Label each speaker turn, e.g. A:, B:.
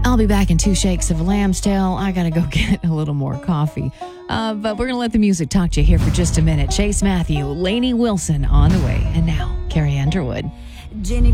A: I'll be back in 2 shakes of lamb's tail. I got to go get a little more coffee. But we're going to let the music talk to you here for just a minute. Chase Matthew, Lainey Wilson on the way. And now, Carrie Underwood.
B: Jenny